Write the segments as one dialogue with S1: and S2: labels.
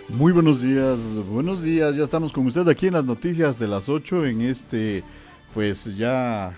S1: Muy buenos días, ya estamos con usted aquí en las noticias de las 8 en este, pues ya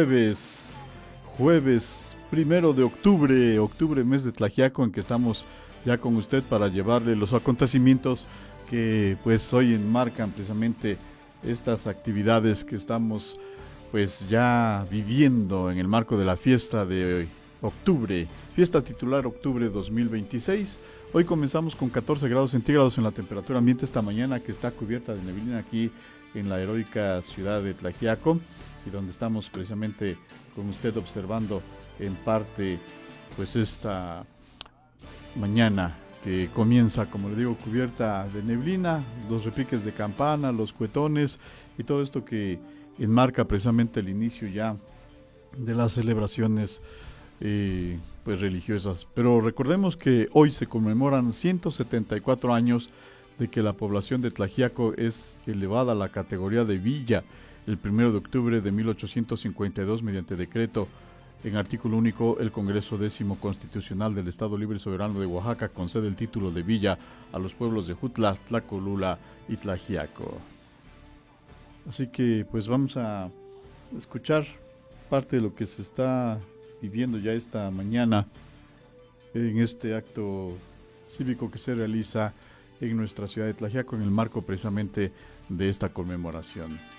S1: jueves 1 de octubre, octubre mes de Tlaxiaco, en que estamos ya con usted para llevarle los acontecimientos que pues hoy enmarcan precisamente estas actividades que estamos pues ya viviendo en el marco de la fiesta de octubre, fiesta titular octubre 2026. Hoy comenzamos con 14 grados centígrados en la temperatura ambiente esta mañana, que está cubierta de neblina aquí en la heroica ciudad de Tlaxiaco, y donde estamos precisamente con usted observando en parte pues esta mañana que comienza, como le digo, cubierta de neblina, los repiques de campana, los cuetones y todo esto que enmarca precisamente el inicio ya de las celebraciones pues religiosas. Pero recordemos que hoy se conmemoran 174 años de que la población de Tlaxiaco es elevada a la categoría de villa el 1 de octubre de 1852 mediante decreto. En artículo único, el Congreso Décimo Constitucional del Estado Libre y Soberano de Oaxaca concede el título de villa a los pueblos de Jutla, Tlacolula y Tlaxiaco. Así que pues vamos a escuchar parte de lo que se está viviendo ya esta mañana en este acto cívico que se realiza en nuestra ciudad de Tlaxiaco en el marco precisamente de esta conmemoración.